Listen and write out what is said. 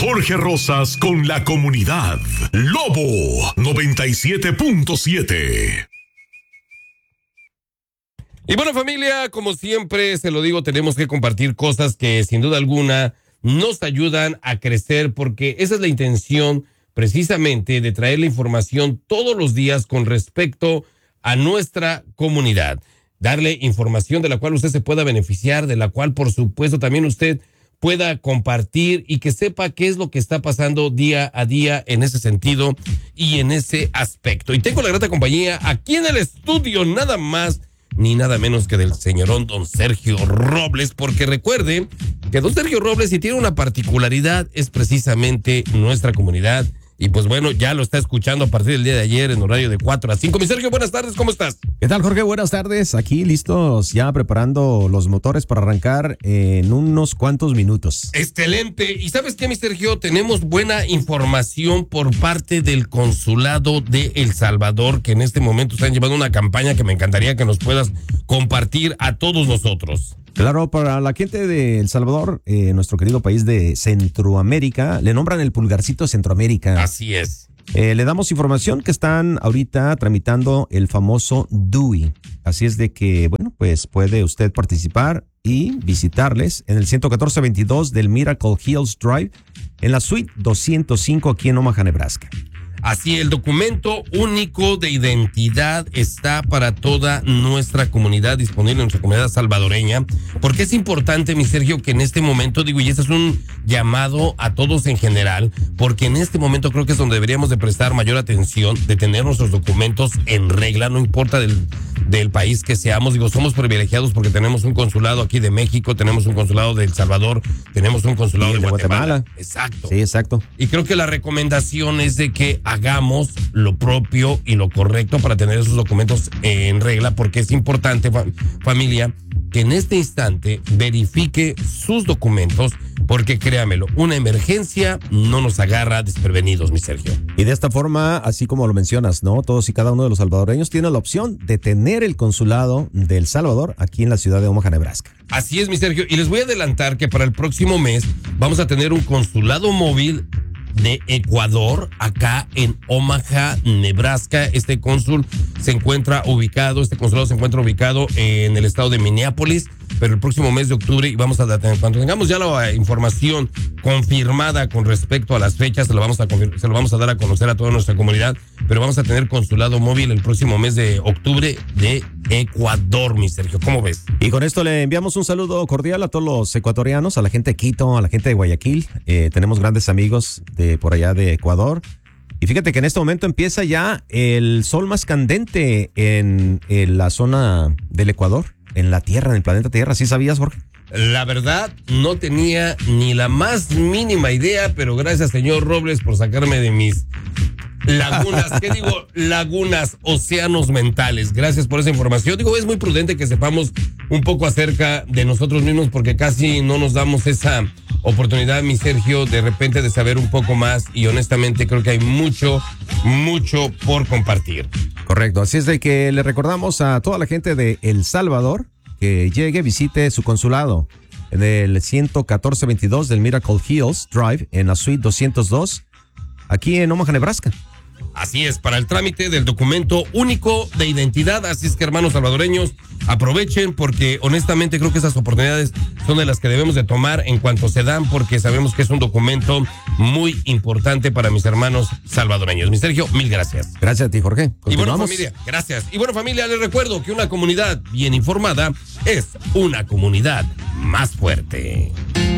Jorge Rosas con la comunidad. Lobo 97.7. Y bueno, familia, como siempre se lo digo, tenemos que compartir cosas que sin duda alguna nos ayudan a crecer, porque esa es la intención precisamente de traer la información todos los días con respecto a nuestra comunidad. Darle información de la cual usted se pueda beneficiar, de la cual por supuesto también usted pueda compartir y que sepa qué es lo que está pasando día a día en ese sentido y en ese aspecto. Y tengo la grata compañía aquí en el estudio, nada más ni nada menos que del señorón don Sergio Robles, porque recuerde que don Sergio Robles, si tiene una particularidad, es precisamente nuestra comunidad. Y pues bueno, ya lo está escuchando a partir del día de ayer en horario de 4 a 5. Mi Sergio, buenas tardes, ¿cómo estás? ¿Qué tal, Jorge? Buenas tardes. Aquí listos, ya preparando los motores para arrancar en unos cuantos minutos. Excelente. ¿Y sabes qué, mi Sergio? Tenemos buena información por parte del Consulado de El Salvador, que en este momento están llevando una campaña que me encantaría que nos puedas compartir a todos nosotros. Claro, para la gente de El Salvador, nuestro querido país de Centroamérica, le nombran el pulgarcito Centroamérica. Así es. Le damos información que están ahorita tramitando el famoso DUI. Así es de que, bueno, pues puede usted participar y visitarles en el 11422 del Miracle Hills Drive, en la suite 205 aquí en Omaha, Nebraska. Así, el documento único de identidad está para toda nuestra comunidad, disponible en nuestra comunidad salvadoreña, porque es importante, mi Sergio, que en este momento, digo, y este es un llamado a todos en general, porque en este momento creo que es donde deberíamos de prestar mayor atención, de tener nuestros documentos en regla, no importa del país que seamos. Digo, somos privilegiados porque tenemos un consulado aquí de México, tenemos un consulado de El Salvador, tenemos un consulado de Guatemala. Exacto. Sí, exacto. Y creo que la recomendación es de que hagamos lo propio y lo correcto para tener esos documentos en regla, porque es importante, familia, que en este instante verifique sus documentos, porque créamelo, una emergencia no nos agarra desprevenidos, mi Sergio. Y de esta forma, así como lo mencionas, ¿no? Todos y cada uno de los salvadoreños tiene la opción de tener el consulado de El Salvador aquí en la ciudad de Omaha, Nebraska. Así es, mi Sergio, y les voy a adelantar que para el próximo mes vamos a tener un consulado móvil de Ecuador acá en Omaha, Nebraska. Este consulado se encuentra ubicado en el estado de Minneapolis, pero el próximo mes de octubre, y cuando tengamos ya la información confirmada con respecto a las fechas, se lo vamos a dar a conocer a toda nuestra comunidad, pero vamos a tener consulado móvil el próximo mes de octubre de Ecuador, mi Sergio. ¿Cómo ves? Y con esto le enviamos un saludo cordial a todos los ecuatorianos, a la gente de Quito, a la gente de Guayaquil. Tenemos grandes amigos de por allá de Ecuador. Y fíjate que en este momento empieza ya el sol más candente en la zona del Ecuador, en la Tierra, en el planeta Tierra. ¿Sí sabías, Jorge? La verdad, no tenía ni la más mínima idea, pero gracias, señor Robles, por sacarme de mis lagunas, ¿qué digo? Lagunas, océanos mentales. Gracias por esa información. Digo, es muy prudente que sepamos un poco acerca de nosotros mismos, porque casi no nos damos esa oportunidad, mi Sergio, de repente de saber un poco más, y honestamente creo que hay mucho por compartir. Correcto, así es de que le recordamos a toda la gente de El Salvador que llegue, visite su consulado en el 11422 del Miracle Hills Drive, en la suite 202, aquí en Omaha, Nebraska. Así es, para el trámite del documento único de identidad. Así es que, hermanos salvadoreños, aprovechen, porque honestamente creo que esas oportunidades son de las que debemos de tomar en cuanto se dan, porque sabemos que es un documento muy importante para mis hermanos salvadoreños. Mi Sergio, mil gracias. Gracias a ti, Jorge. Y bueno, familia, gracias. Y bueno, familia, les recuerdo que una comunidad bien informada es una comunidad más fuerte.